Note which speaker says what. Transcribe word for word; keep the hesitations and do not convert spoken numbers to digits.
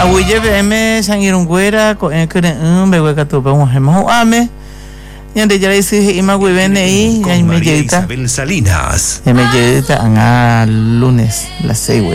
Speaker 1: Abuye beme sangirungwera ko enkere umbe weka tope un hemo ame. Yande ya isi ima webene y ya me llega.
Speaker 2: Isabel Salinas.
Speaker 1: Ya me llega a lunes las seis.